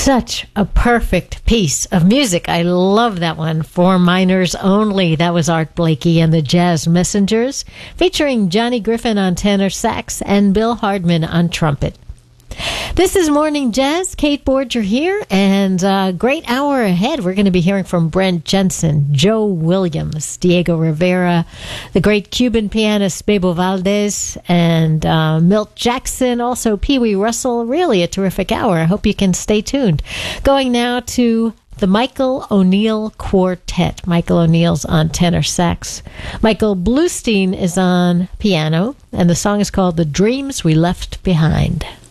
Such a perfect piece of music. I love that one. For Minors Only. That was Art Blakey and the Jazz Messengers, featuring Johnny Griffin on tenor sax and Bill Hardman on trumpet. This is Morning Jazz. Kate Borger here, and great hour ahead. We're going to be hearing from Brent Jensen, Joe Williams, Diego Rivera, the great Cuban pianist Bebo Valdez, and Milt Jackson, also Pee Wee Russell. Really a terrific hour. I hope you can stay tuned. Going now to the Michael O'Neill Quartet. Michael O'Neill's on tenor sax. Michael Bluestein is on piano, and the song is called The Dreams We Left Behind.